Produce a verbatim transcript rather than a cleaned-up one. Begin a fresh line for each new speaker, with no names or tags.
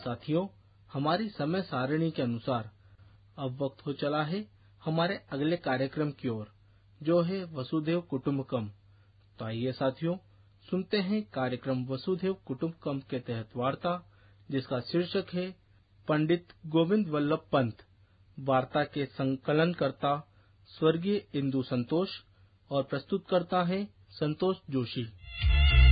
साथियों, हमारी समय सारणी के अनुसार अब वक्त हो चला है हमारे अगले कार्यक्रम की ओर, जो है वसुधैव कुटुंबकम। तो आइए साथियों, सुनते हैं कार्यक्रम वसुधैव कुटुंबकम के तहत वार्ता, जिसका शीर्षक है पंडित गोविंद वल्लभ पंत। वार्ता के संकलनकर्ता स्वर्गीय इंदु संतोष और प्रस्तुत करता है संतोष जोशी।